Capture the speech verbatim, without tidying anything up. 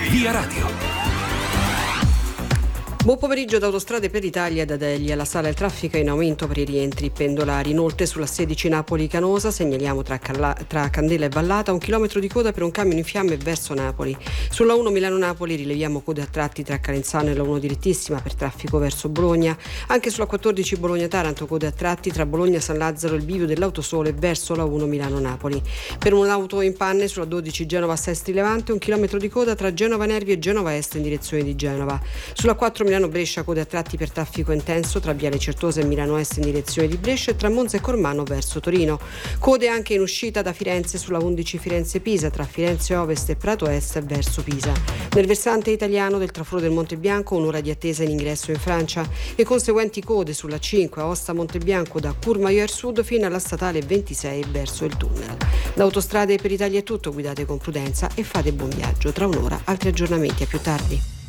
Via Radio. Buon pomeriggio da Autostrade per l'Italia da Delia. La sala del traffico è in aumento per i rientri pendolari. Inoltre sulla sedici Napoli-Canosa segnaliamo tra, Calla- tra Candela e Vallata un chilometro di coda per un camion in fiamme verso Napoli. Sulla uno Milano-Napoli rileviamo code a tratti tra Calenzano e la uno direttissima per traffico verso Bologna. Anche sulla quattordici Bologna-Taranto code a tratti tra Bologna-San Lazzaro e il bivio dell'Autosole verso la uno Milano-Napoli. Per un'auto in panne sulla dodici Genova-Sestri Levante un chilometro di coda tra Genova Nervi e Genova Est in direzione di Genova. Sulla quattro Milano-Brescia code a tratti per traffico intenso tra Viale Certosa e Milano Est in direzione di Brescia e tra Monza e Cormano verso Torino. Code anche in uscita da Firenze sulla undici Firenze-Pisa tra Firenze Ovest e Prato Est verso Pisa. Nel versante italiano del traforo del Monte Bianco un'ora di attesa in ingresso in Francia e conseguenti code sulla cinque Aosta-Monte Bianco da Courmayeur Sud fino alla statale ventisei verso il tunnel. Da Autostrade per l'Italia è tutto, guidate con prudenza e fate buon viaggio. Tra un'ora altri aggiornamenti, a più tardi.